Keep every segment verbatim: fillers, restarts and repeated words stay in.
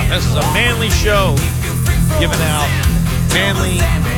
This is a manly show giving out manly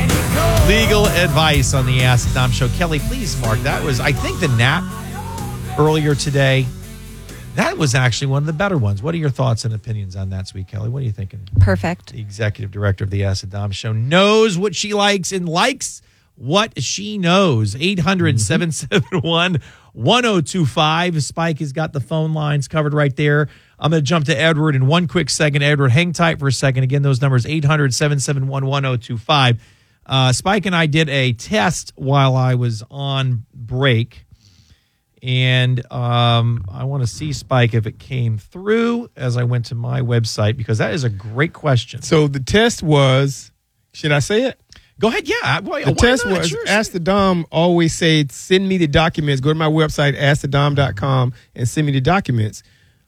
legal advice on the Ask the Dom Show. Kelly, please mark. That was, I think, the nap earlier today. That was actually one of the better ones. What are your thoughts and opinions on that, sweet Kelly? What are you thinking? Perfect. The executive director of the Ask the Dom Show knows what she likes and likes what she knows. eight hundred, seven seven one, one oh two five. Spike has got the phone lines covered right there. I'm going to jump to Edward in one quick second. Edward, hang tight for a second. Again, those numbers, eight hundred, seven seven one, one oh two five. Uh, Spike and I did a test while I was on break, and um, I want to see, Spike, if it came through as I went to my website, because that is a great question. So the test was, should I say it? Go ahead, yeah. Why, the why test not? was, Sure, Ask the Dom always said, send me the documents. Go to my website, ask the dom dot com, and send me the documents.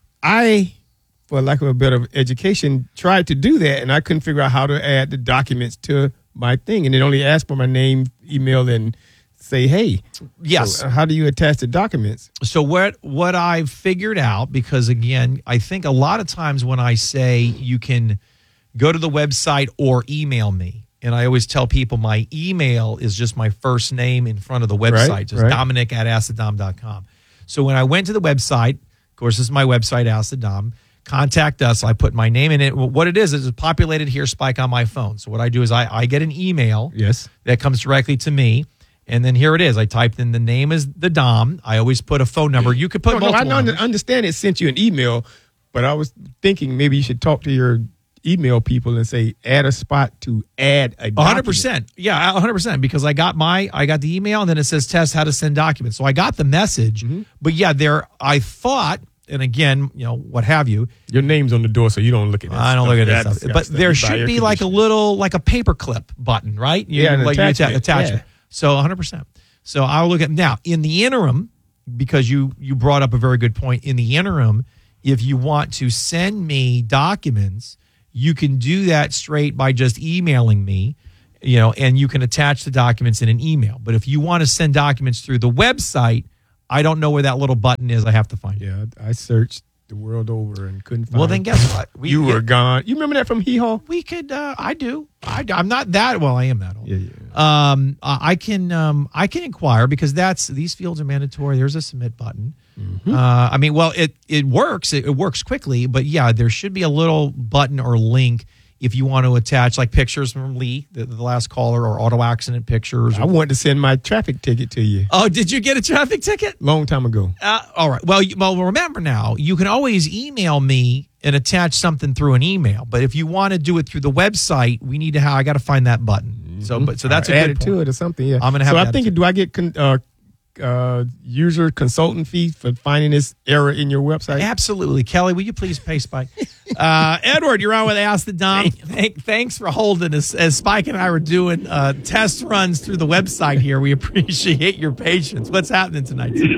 I, for lack of a better education, tried to do that, and I couldn't figure out how to add the documents to my thing. And it only asked for my name, email, and say, hey. Yes. So how do you attach the documents? So what what I've figured out, because, again, I think a lot of times when I say you can go to the website or email me, and I always tell people my email is just my first name in front of the website, Right, just right. Dominic at ask the dom dot com. So when I went to the website, of course, this is my website, Ask the Dom, contact us. I put my name in it. What it is, is it's populated here, Spike, on my phone. So what I do is I, I get an email Yes. that comes directly to me, and then here it is. I typed in the name is the Dom. I always put a phone number. You could put No, no, I multiple don't numbers. understand it sent you an email, but I was thinking maybe you should talk to your email people and say, add a spot to add a document. one hundred percent. Yeah, one hundred percent. Because I got my, I got the email, and then it says test how to send documents. So I got the message, Mm-hmm. but yeah, there, I thought, and again, you know, what have you, Your name's on the door, so you don't look at that I don't stuff. look at that That's stuff. got But stuff. there You buy should air be like a conditioning. little, like a paperclip button, right? You, Yeah, an like you attachment, atta- attachment. yeah. So one hundred percent. So I'll look at, now, in the interim, because you, you brought up a very good point, in the interim, if you want to send me documents, you can do that straight by just emailing me, you know, and you can attach the documents in an email. But if you want to send documents through the website, I don't know where that little button is. I have to find it. Yeah, I searced the world over and couldn't find Well, then it. guess what? We, You were gone. You remember that from Hee Haw? We could. Uh, I do. I, I'm not that. Well, I am that old. Yeah, yeah. Um, I I can. Um, I can inquire, because that's these fields are mandatory. There's a submit button. Mm-hmm. Uh, I mean, well, it it works. It, it works quickly, but yeah, there should be a little button or link if you want to attach like pictures from Lee, the, the last caller, or auto accident pictures. I wanted to send my traffic ticket to you Oh, did you get a traffic ticket? long time ago. Uh, all right. Well, you, well, remember now, you can always email me and attach something through an email. But if you want to do it through the website, we need to have. I got to find that button. So, but so that's Or a add good it to point. it or something. Yeah, I'm gonna have So to I add think, it to do I get con- uh, uh, user consultant fee for finding this error in your website? Absolutely, Kelly. Will you please pay Spike? uh, Edward, you're on with Ask the Dom. Thank, thanks for holding us as Spike and I were doing uh, test runs through the website here. We appreciate your patience. What's happening tonight? Hey,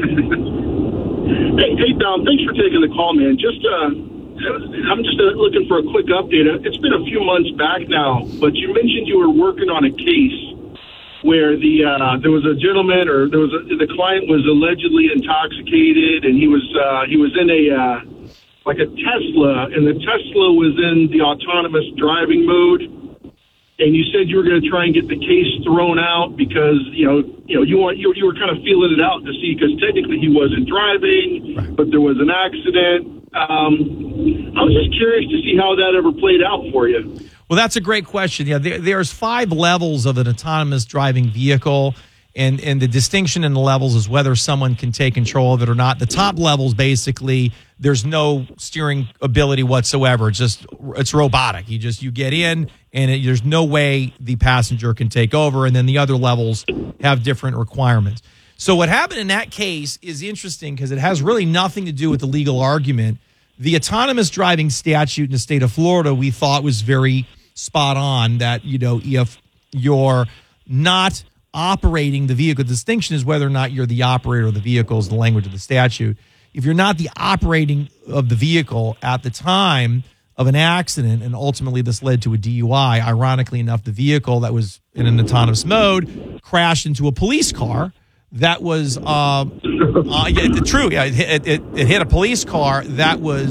hey, Dom, thanks for taking the call, man. Just, uh, I'm just uh, looking for a quick update. It's been a few months back now, but you mentioned you were working on a case where the uh, there was a gentleman, or there was a, the client was allegedly intoxicated, and he was uh, he was in a uh, like a Tesla, and the Tesla was in the autonomous driving mode. And you said you were going to try and get the case thrown out because you know you know you want you, you were kind of feeling it out to see, because technically he wasn't driving, Right. but there was an accident. Um, I was just curious to see how that ever played out for you. Well, that's a great question. Yeah, there, there's five levels of an autonomous driving vehicle, and, and the distinction in the levels is whether someone can take control of it or not. The top levels, basically, there's no steering ability whatsoever. It's just it's robotic. You just you get in, and it, there's no way the passenger can take over. And then the other levels have different requirements. So what happened in that case is interesting because it has really nothing to do with the legal argument. The autonomous driving statute in the state of Florida, we thought was very spot on, that, you know, if you're not operating the vehicle, the distinction is whether or not you're the operator of the vehicle is the language of the statute. If you're not the operating of the vehicle at the time of an accident, and ultimately this led to a D U I, ironically enough, the vehicle that was in an autonomous mode crashed into a police car that was, uh, uh, yeah, true, yeah, it, it, it hit a police car that was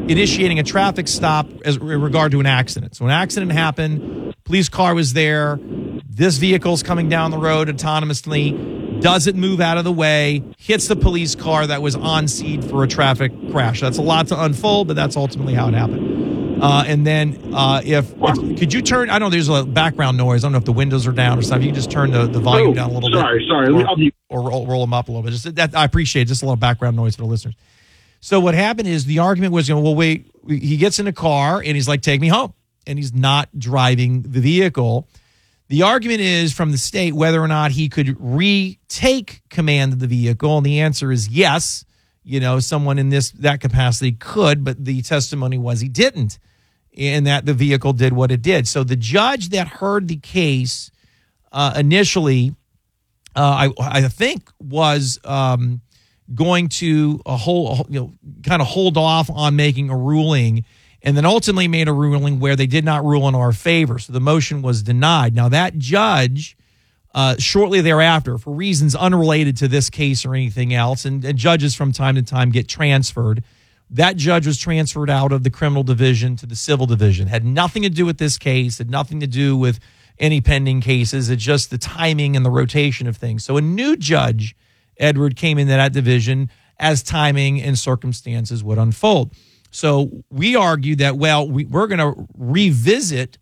initiating a traffic stop as in regard to an accident. So an accident happened, police car was there, this vehicle's coming down the road autonomously, doesn't move out of the way, hits the police car that was on scene for a traffic crash. That's a lot to unfold, but that's ultimately how it happened. Uh, and then uh, if, if, could you turn, I know there's a background noise. I don't know if the windows are down or something. You can just turn the, the volume oh, down a little sorry, bit. Sorry, sorry. Or, or roll, roll them up a little bit. Just that, I appreciate it. Just a little background noise for the listeners. So what happened is the argument was, you know, well, wait, he gets in a car and he's like, take me home. And he's not driving the vehicle. The argument is from the state whether or not he could retake command of the vehicle. And the answer is yes. You know, someone in this that capacity could, but the testimony was he didn't, and that the vehicle did what it did. So the judge that heard the case uh, initially, uh, I, I think, was um, going to a whole, you know, kind of hold off on making a ruling, and then ultimately made a ruling where they did not rule in our favor. So the motion was denied. Now that judge, uh, shortly thereafter, for reasons unrelated to this case or anything else, and, and judges from time to time get transferred, that judge was transferred out of the criminal division to the civil division. Had nothing to do with this case, had nothing to do with any pending cases. It's just the timing and the rotation of things. So a new judge, Edward, came into that division as timing and circumstances would unfold. So we argued that, well, we, we're going to revisit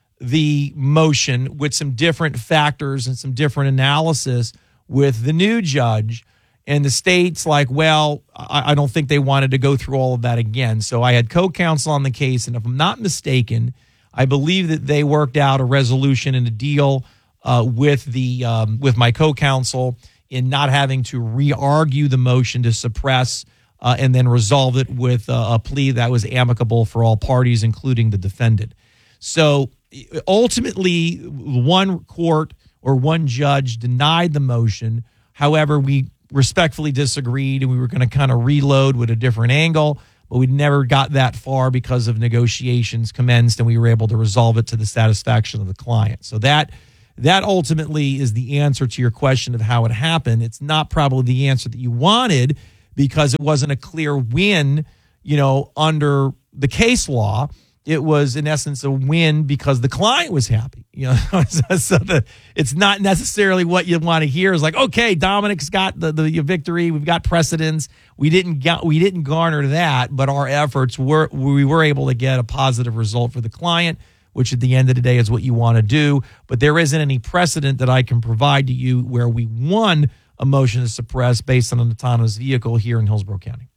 the motion with some different factors and some different analysis with the new judge. And the state's like, well, I, I don't think they wanted to go through all of that again. So I had co-counsel on the case, and if I'm not mistaken, I believe that they worked out a resolution and a deal uh, with the um, with my co-counsel in not having to re-argue the motion to suppress uh, and then resolve it with uh, a plea that was amicable for all parties, including the defendant. So ultimately, one court or one judge denied the motion. However, we respectfully disagreed, and we were going to kind of reload with a different angle, but we never got that far because of negotiations commenced, and we were able to resolve it to the satisfaction of the client. So that that ultimately is the answer to your question of how it happened. It's not probably the answer that you wanted because it wasn't a clear win, you know, under the case law. It was, in essence, a win because the client was happy. You know, so the, it's not necessarily what you want to hear. Is like, okay, Dominic's got the, the victory. We've got precedence. We didn't get, we didn't garner that, but our efforts were we were able to get a positive result for the client, which at the end of the day is what you want to do. But there isn't any precedent that I can provide to you where we won a motion to suppress based on an autonomous vehicle here in Hillsborough County.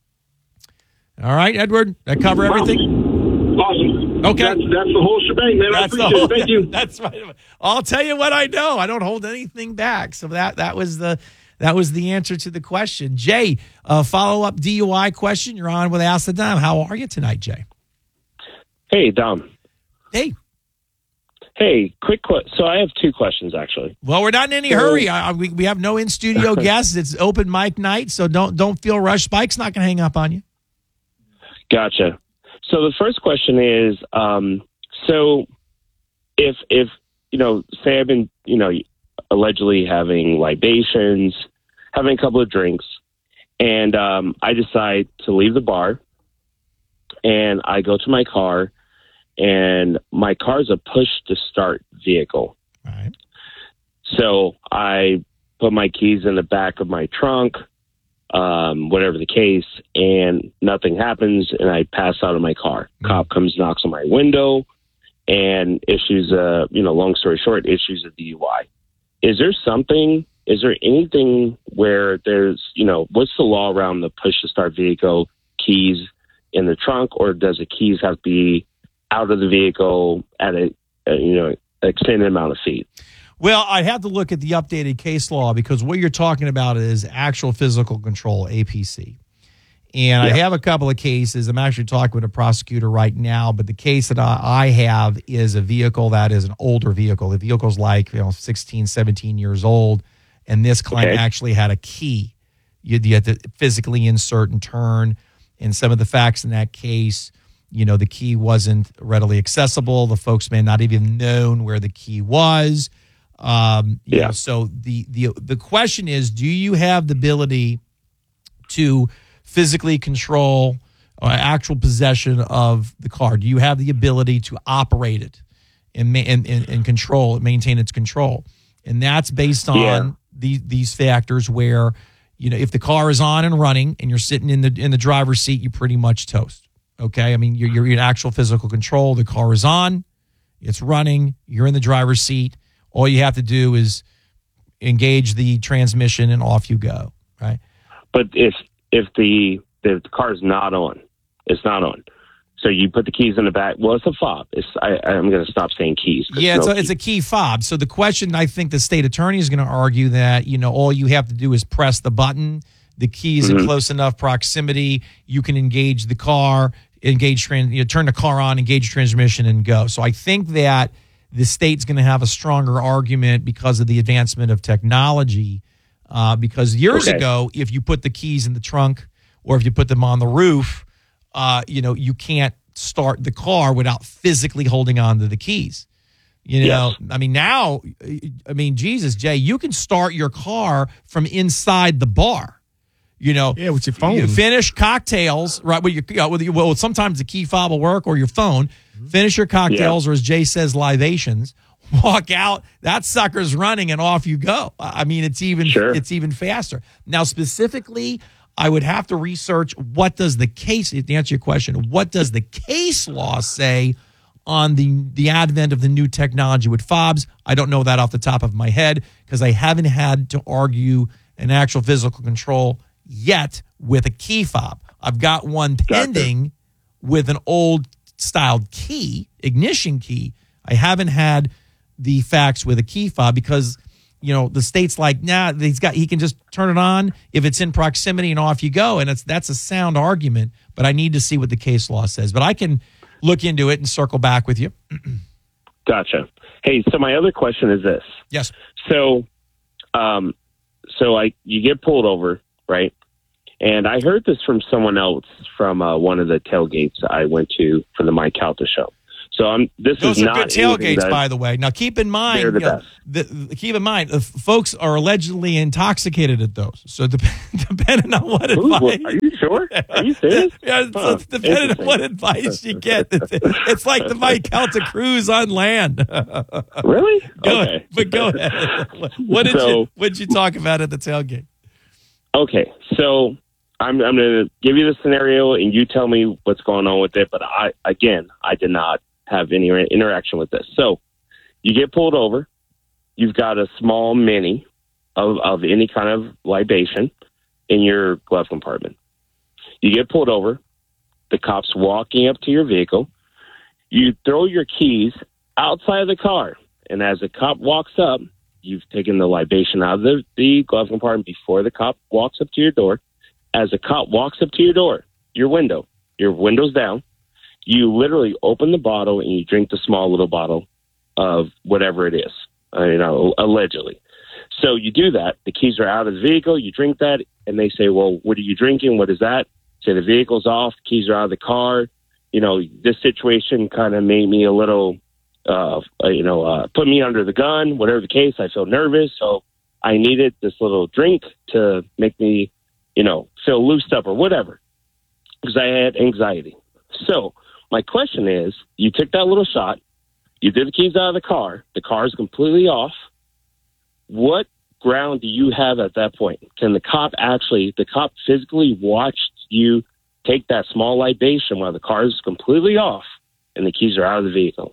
All right, Edward, that cover everything? Awesome. Okay. That's, that's the whole shebang, man. That's I appreciate whole, it. Thank you. That's right. I'll tell you what I know. I don't hold anything back. So that that was the that was the answer to the question. Jay, uh, follow-up D U I question. You're on with Ask the Dom. How are you tonight, Jay? Hey, Dom. Hey. Hey, quick question. So I have two questions, actually. Well, we're not in any hurry. I, we, we have no in-studio guests. It's open mic night, so don't don't feel rushed. Spike's not going to hang up on you. Gotcha. So the first question is, um, so if, if, you know, say I've been, you know, allegedly having libations, having a couple of drinks, and um, I decide to leave the bar, and I go to my car, and my car's a push-to-start vehicle. All right. So I put my keys in the back of my trunk, um, whatever the case, and nothing happens, and I pass out of my car. Mm-hmm. Cop comes, knocks on my window, and issues a, you know, long story short, issues a D U I. Is there something, is there anything where there's, you know, what's the law around the push-to-start vehicle, keys in the trunk, or does the keys have to be out of the vehicle at a, a you know, extended amount of feet? Well, I have to look at the updated case law because what you're talking about is actual physical control, A P C. And yeah. I have a couple of cases. I'm actually talking with a prosecutor right now, but the case that I, I have is a vehicle that is an older vehicle. The vehicle's like, you know, sixteen, seventeen years old, and this client okay. actually had a key. You, you had to physically insert and turn, and some of the facts in that case, you know, the key wasn't readily accessible. The folks may not even known where the key was. Um, you yeah. know, so the, the, the question is, do you have the ability to physically control uh, actual possession of the car? Do you have the ability to operate it and, ma- and, and, and control it, maintain its control? And that's based on Yeah. these these factors where, you know, if the car is on and running and you're sitting in the in the driver's seat, you pretty much toast. Okay, I mean, you're, you're in actual physical control. The car is on, it's running, you're in the driver's seat. All you have to do is engage the transmission and off you go, right? But if if the the car is not on, it's not on. So you put the keys in the back. Well, it's a fob. It's I, I'm going to stop saying keys. Yeah, it's, no a, it's a key fob. So the question, I think the state attorney is going to argue that, you know, all you have to do is press the button. The key is Mm-hmm. in close enough proximity. You can engage the car, engage, trans, you know, turn the car on, engage transmission, and go. So I think that the state's going to have a stronger argument because of the advancement of technology. Uh, because years Okay. ago, if you put the keys in the trunk or if you put them on the roof, uh, you know, you can't start the car without physically holding on to the keys. You know, Yes. I mean, now, I mean, Jesus, Jay, you can start your car from inside the bar. You know, Yeah, with your phone. You finish cocktails, right? With your, you know, with your, well, sometimes the key fob will work or your phone. Finish your cocktails, or as Jay says, libations. Walk out, that sucker's running, and off you go. I mean, it's even Sure. it's even faster. Now, specifically, I would have to research what does the case, to answer your question, what does the case law say on the, the advent of the new technology with fobs? I don't know that off the top of my head because I haven't had to argue an actual physical control yet with a key fob. I've got one pending with an old styled key, ignition key. I haven't had the facts with a key fob because, you know, the state's like, nah, he's got, he can just turn it on if it's in proximity and off you go. And it's, that's a sound argument, but I need to see what the case law says. But I can look into it and circle back with you. Gotcha. Hey, so my other question is this. Yes. So, um, so I you get pulled over, right? And I heard this from someone else from uh, one of the tailgates I went to for the Mike Calta show. So I'm. This Those is are not good tailgates, anything that- by the way. Now, keep in mind, They're the you know, best. the, keep in mind, uh, folks are allegedly intoxicated at those. So, dep- depending on what Ooh, advice, well, are you sure? Are you serious? yeah, so Huh, depending on interesting. what advice you get, it's, it's like the Mike Calta cruise on land. Really? Go Okay. ahead, but go ahead. What did So- you what did you talk about at the tailgate? Okay, so I'm I'm going to give you the scenario, and you tell me what's going on with it. But I, again, I did not have any interaction with this. So you get pulled over. You've got a small mini of, of any kind of libation in your glove compartment. You get pulled over. The cop's walking up to your vehicle. You throw your keys outside of the car, and as the cop walks up, you've taken the libation out of the, the glove compartment before the cop walks up to your door. As the cop walks up to your door, your window, your window's down, you literally open the bottle and you drink the small little bottle of whatever it is, uh, you know, allegedly. So you do that. The keys are out of the vehicle. You drink that, and they say, well, what are you drinking? What is that? Say the vehicle's off. The keys are out of the car. You know, this situation kind of made me a little, uh, you know, uh, put me under the gun. Whatever the case, I feel nervous. So I needed this little drink to make me, you know, feel loosed up or whatever, because I had anxiety. So my question is, you took that little shot, you did the keys out of the car, the car is completely off. What ground do you have at that point? Can the cop actually, the cop physically watched you take that small libation while the car is completely off and the keys are out of the vehicle?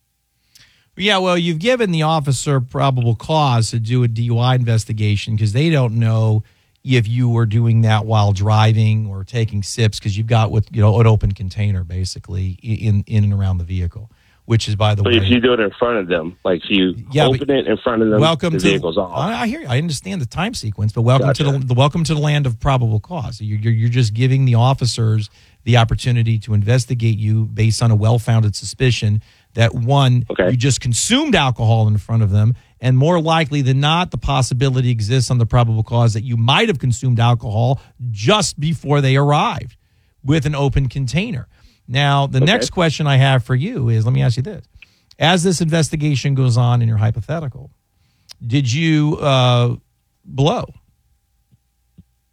Yeah, well, you've given the officer probable cause to do a D U I investigation because they don't know if you were doing that while driving or taking sips, because you've got with you know an open container basically in in and around the vehicle, which is, by the But way, if you do it in front of them, like if you Yeah, open but- it in front of them, welcome the to vehicle's off. I I hear you. I understand the time sequence, but welcome to Gotcha. the, the welcome to the land of probable cause. You're, you're you're just giving the officers the opportunity to investigate you based on a well-founded suspicion that, one, Okay. you just consumed alcohol in front of them, and more likely than not, the possibility exists on the probable cause that you might have consumed alcohol just before they arrived with an open container. Now, the Okay. next question I have for you is, let me ask you this. As this investigation goes on in your hypothetical, did you uh, blow?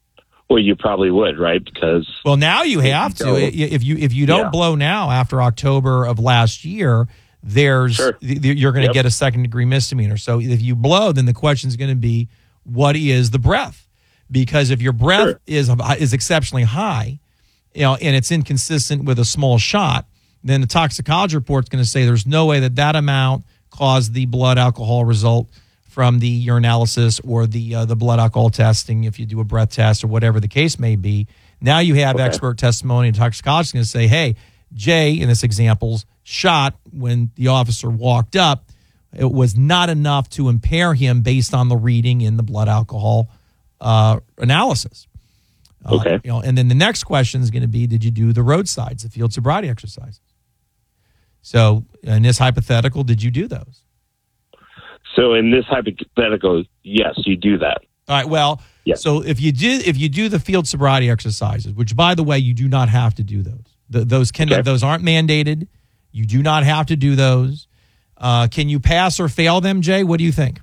Well, you probably would, right? Because well, now you have to. don't- If you if you don't Yeah. blow now after October of last year, there's Sure. th- you're going to Yep. get a second degree misdemeanor. So if you blow, then the question is going to be, what is the breath? Because if your breath Sure. is is exceptionally high, you know, and it's inconsistent with a small shot, then the toxicology report is going to say there's no way that that amount caused the blood alcohol result from the urinalysis or the uh, the blood alcohol testing. If you do a breath test or whatever the case may be, now you have Okay. expert testimony, and toxicologist is going to say, "Hey, Jay, in this example's shot when the officer walked up, it was not enough to impair him based on the reading in the blood alcohol uh, analysis." Uh, Okay. You know, and then the next question is going to be, did you do the roadsides, the field sobriety exercises? So in this hypothetical, did you do those? So in this hypothetical, yes, you do that. All right. Well, Yeah. so if you do if you do the field sobriety exercises, which by the way, you do not have to do those. The, those can Okay. those aren't mandated. You do not have to do those. Uh, can you pass or fail them, Jay? What do you think?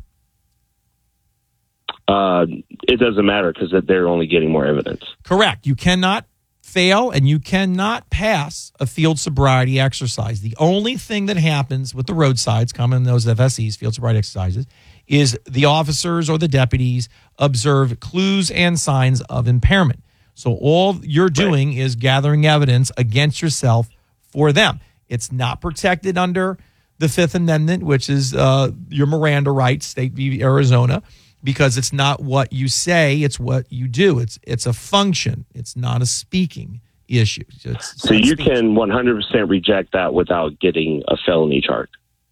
Uh, it doesn't matter because they're only getting more evidence. Correct. You cannot fail and you cannot pass a field sobriety exercise. The only thing that happens with the roadsides, common in those F S Es, field sobriety exercises, is the officers or the deputies observe clues and signs of impairment. So all you're doing right. is gathering evidence against yourself for them. It's not protected under the Fifth Amendment, which is uh, your Miranda rights, State v. Arizona, because it's not what you say, it's what you do. It's it's a function. It's not a speaking issue. It's, so you speech. can one hundred percent reject that without getting a felony charge.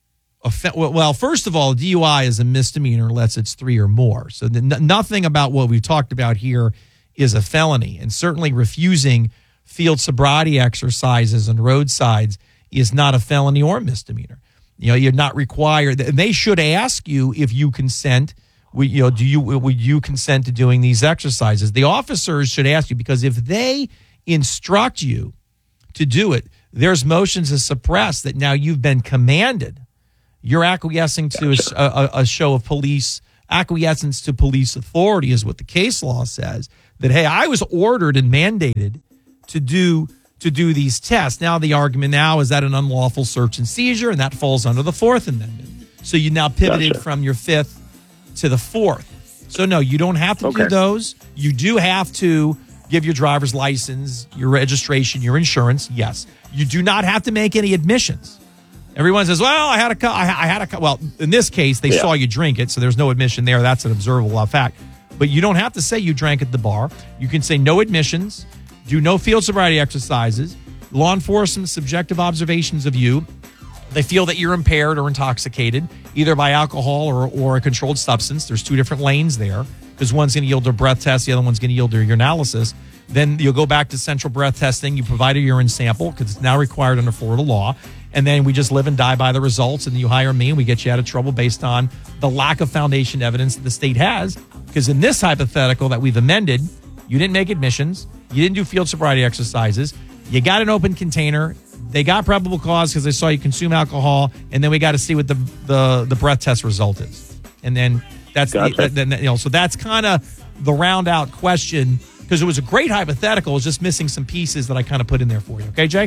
A fe- well, first of all, D U I is a misdemeanor unless it's three or more. So the, n- nothing about what we've talked about here is a felony. And certainly refusing field sobriety exercises and roadsides is not a felony or misdemeanor. You know, you're not required. They should ask you if you consent. We, you know, do you would you consent to doing these exercises? The officers should ask you, because if they instruct you to do it, there's motions to suppress that. Now you've been commanded. You're acquiescing to a, a, a show of police acquiescence to police authority is what the case law says. That hey, I was ordered and mandated to do to do these tests. Now the argument now is that an unlawful search and seizure, and that falls under the Fourth Amendment. So you now pivoted Gotcha. from your Fifth to the Fourth. So no, you don't have to Okay. do those. You do have to give your driver's license, your registration, your insurance. Yes, you do not have to make any admissions. Everyone says, "Well, I had a, cu- I I had a." cu-" Well, in this case, they Yeah. saw you drink it, so there's no admission there. That's an observable fact. But you don't have to say you drank at the bar. You can say no admissions, do no field sobriety exercises, law enforcement subjective observations of you. They feel that you're impaired or intoxicated, either by alcohol or, or a controlled substance. There's two different lanes there, because one's going to yield a breath test, the other one's going to yield a urinalysis. Then you'll go back to central breath testing. You provide a urine sample, because it's now required under Florida law. And then we just live and die by the results, and you hire me, and we get you out of trouble based on the lack of foundation evidence that the state has. Because in this hypothetical that we've amended, you didn't make admissions, you didn't do field sobriety exercises, you got an open container, they got probable cause because they saw you consume alcohol, and then we got to see what the, the the breath test result is. And then that's Gotcha. the, then, you know, so that's kind of the round out question, because it was a great hypothetical. It was just missing some pieces that I kind of put in there for you. Okay, Jake?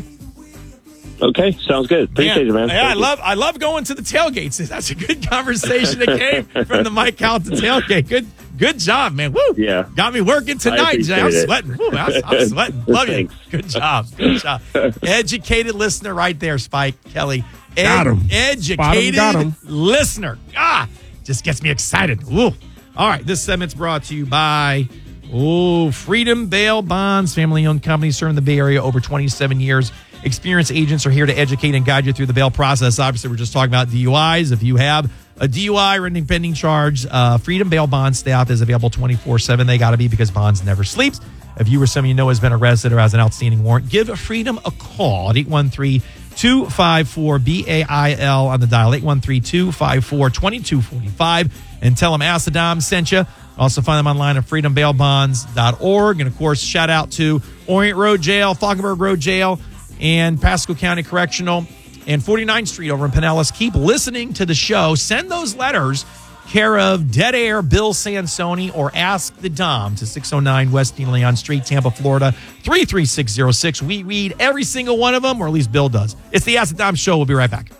Okay, sounds good. Appreciate it, man. Yeah, I Thank you. love I love going to the tailgates. That's a good conversation that came from the Mike Calta tailgate. Good good job, man. Woo. Yeah. Got me working tonight, Jay. I'm appreciate it. sweating. Woo, I'm, I'm sweating. Love you. Thanks. Good job. Good job. Educated listener right there, Spike Kelly. Ed- Got 'em. Educated Got 'em. listener. Ah, just gets me excited. Woo. All right, this segment's brought to you by Oh, Freedom Bail Bonds, family-owned company serving the Bay Area over twenty-seven years. Experienced agents are here to educate and guide you through the bail process. Obviously, we're just talking about D U Is. If you have a D U I or an pending charge, uh, Freedom Bail Bond staff is available twenty-four seven. They got to be, because Bonds never sleeps. If you or someone you know has been arrested or has an outstanding warrant, give Freedom a call at eight one three, two five four, B A I L on the dial, eight one three, two five four, two two four five, and tell them Ask the Dom sent you. Also find them online at freedom bail bonds dot org. And, of course, shout out to Orient Road Jail, Falkenberg Road Jail, and Pasco County Correctional, and forty-ninth Street over in Pinellas. Keep listening to the show. Send those letters care of Dead Air Bill Sansoni, or Ask the Dom to six oh nine West De Leon Street, Tampa, Florida, three three six zero six. We read every single one of them, or at least Bill does. It's the Ask the Dom Show. We'll be right back.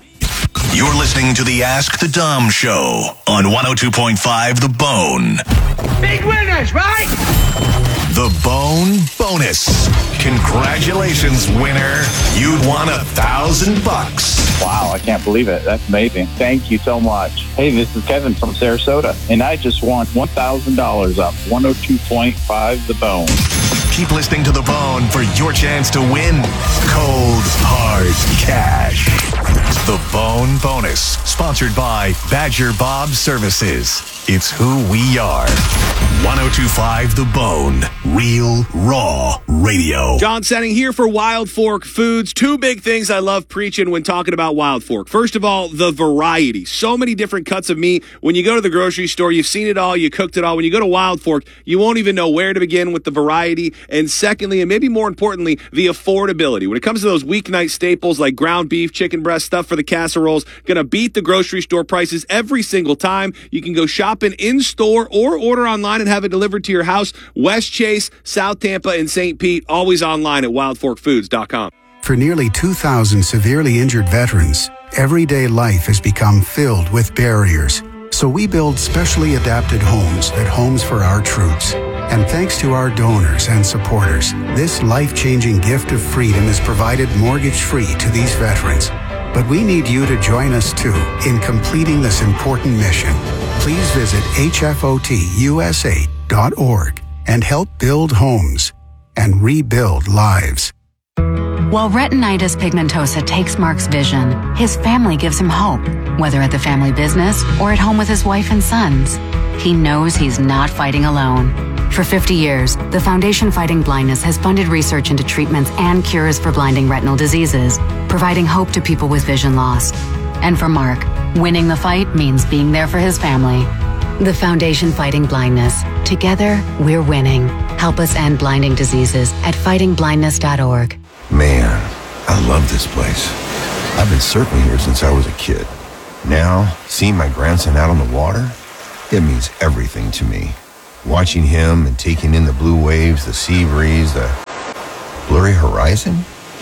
You're listening to the Ask the Dom Show on one oh two point five The Bone. Big winners, right? The Bone Bonus. Congratulations, winner. You'd won a thousand bucks. Wow, I can't believe it. That's amazing. Thank you so much. Hey, this is Kevin from Sarasota, and I just won one thousand dollars off one oh two point five The Bone. Keep listening to The Bone for your chance to win cold, hard cash. The Bone Bonus, sponsored by Badger Bob Services. It's who we are. one oh two point five The Bone, real, raw radio. John Senning here for Wild Fork Foods. Two big things I love preaching when talking about Wild Fork. First of all, the variety. So many different cuts of meat. When you go to the grocery store, you've seen it all, you cooked it all. When you go to Wild Fork, you won't even know where to begin with the variety. And secondly, and maybe more importantly, the affordability. When it comes to those weeknight staples like ground beef, chicken breast, stuff for the casseroles, going to beat the grocery store prices every single time. You can go shopping in-store or order online and have it delivered to your house. West Chase, South Tampa, and Saint Pete, always online at wild fork foods dot com. For nearly two thousand severely injured veterans, everyday life has become filled with barriers. So we build specially adapted homes at Homes for Our Troops. And thanks to our donors and supporters, this life-changing gift of freedom is provided mortgage-free to these veterans. But we need you to join us, too, in completing this important mission. Please visit H F O T U S A dot org and help build homes and rebuild lives. While retinitis pigmentosa takes Mark's vision, his family gives him hope, whether at the family business or at home with his wife and sons. He knows he's not fighting alone. For fifty years, the Foundation Fighting Blindness has funded research into treatments and cures for blinding retinal diseases, providing hope to people with vision loss. And for Mark, winning the fight means being there for his family. The Foundation Fighting Blindness. Together, we're winning. Help us end blinding diseases at fighting blindness dot org. Man, I love this place. I've been surfing here since I was a kid. Now, seeing my grandson out on the water, it means everything to me. Watching him and taking in the blue waves, the sea breeze, the blurry horizon.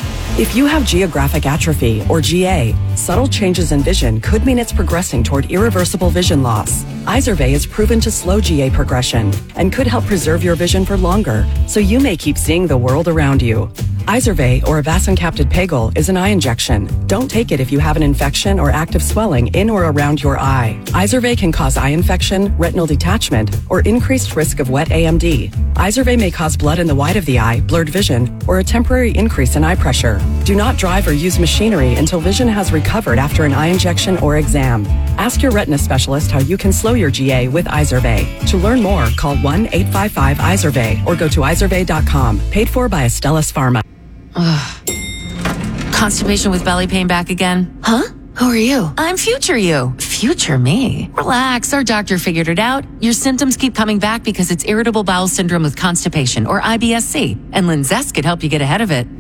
If you have geographic atrophy, or G A, subtle changes in vision could mean it's progressing toward irreversible vision loss. Izervay is proven to slow G A progression and could help preserve your vision for longer, so you may keep seeing the world around you. Izervay, or avacincaptad pegol, is an eye injection. Don't take it if you have an infection or active swelling in or around your eye. Izervay can cause eye infection, retinal detachment, or increased risk of wet A M D. Izervay may cause blood in the white of the eye, blurred vision, or a temporary increase in eye pressure. Do not drive or use machinery until vision has recovered after an eye injection or exam. Ask your retina specialist how you can slow your G A with Izervay. To learn more, call one eight five five Izervay or go to izervay dot com. Paid for by Astellas Pharma. Ugh. Constipation with belly pain back again? Huh? Who are you? I'm future you. Future me? Relax, our doctor figured it out. Your symptoms keep coming back because it's irritable bowel syndrome with constipation, or I B S C, and Linzess could help you get ahead of it.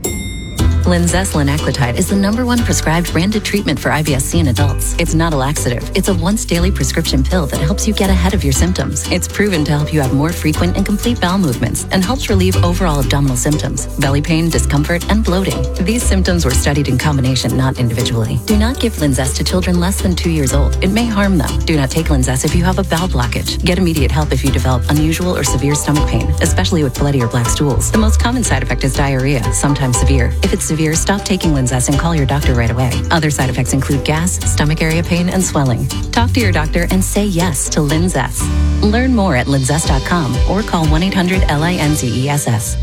Linzess linaclotide is the number one prescribed branded treatment for I B S C in adults. It's not a laxative. It's a once daily prescription pill that helps you get ahead of your symptoms. It's proven to help you have more frequent and complete bowel movements and helps relieve overall abdominal symptoms, belly pain, discomfort, and bloating. These symptoms were studied in combination, not individually. Do not give Linzess to children less than two years old. It may harm them. Do not take Linzess if you have a bowel blockage. Get immediate help if you develop unusual or severe stomach pain, especially with bloody or black stools. The most common side effect is diarrhea, sometimes severe. If it's severe, stop taking Linzess and call your doctor right away. Other side effects include gas, stomach area pain, and swelling. Talk to your doctor and say yes to Linzess. Learn more at linzess dot com or call one eight hundred L I N Z E S S.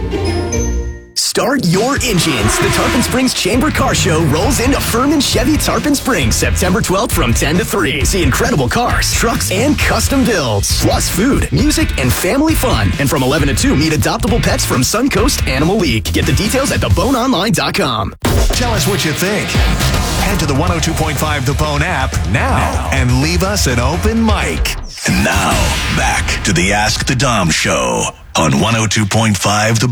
Start your engines. The Tarpon Springs Chamber Car Show rolls into Furman Chevy Tarpon Springs September twelfth from ten to three. See incredible cars, trucks, and custom builds. Plus food, music, and family fun. And from eleven to two, meet adoptable pets from Suncoast Animal League. Get the details at the bone online dot com. Tell us what you think. Head to the one oh two point five The Bone app now, now and leave us an open mic. And now, back to the Ask the Dom Show on one oh two point five The